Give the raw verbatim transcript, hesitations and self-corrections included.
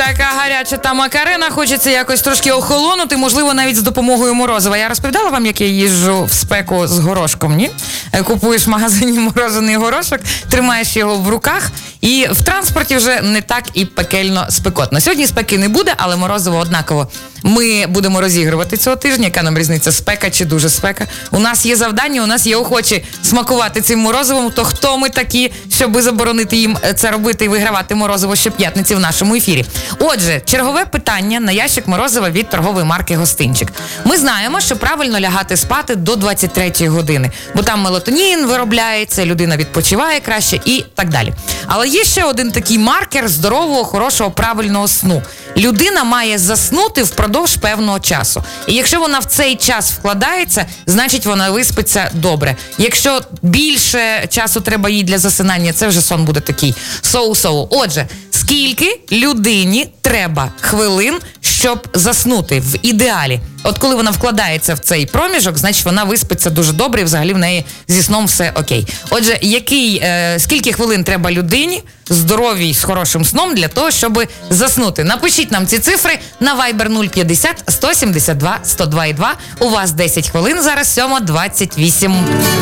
така гаряча та макарена, хочеться якось трошки охолонути, можливо, навіть з допомогою морозива. Я розповідала вам, як я їжджу в спеку з горошком, ні? Купуєш в магазині морожений горошок, тримаєш його в руках, і в транспорті вже не так і пекельно спекотно. Сьогодні спеки не буде, але морозиво однаково ми будемо розігрувати цього тижня. Яка нам різниця, спека чи дуже спека? У нас є завдання, у нас є охочі смакувати цим морозивом, то хто ми такі, щоб заборонити їм це робити і вигравати морозиво щоп'ятниці в нашому ефірі? Отже, чергове питання на ящик морозива від торгової марки «Гостинчик». Ми знаємо, що правильно лягати спати до двадцять третьої години, бо там мелатонін виробляється, людина відпочиває краще і так далі. Але є ще один такий маркер здорового, хорошого, правильного сну. Людина має заснути впродовж певного часу. І якщо вона в цей час вкладається, значить вона виспиться добре. Якщо більше часу треба їй для засинання, це вже сон буде такий соу-соу. Отже, скільки людині треба хвилин, щоб заснути в ідеалі? От коли вона вкладається в цей проміжок, значить вона виспиться дуже добре і взагалі в неї зі сном все окей. Отже, який, е, скільки хвилин треба людині, здоровій, з хорошим сном, для того, щоб заснути? Напишіть нам ці цифри на Viber нуль п'ятдесят сто сімдесят два сто два і два. У вас десять хвилин, зараз сьома двадцять вісім.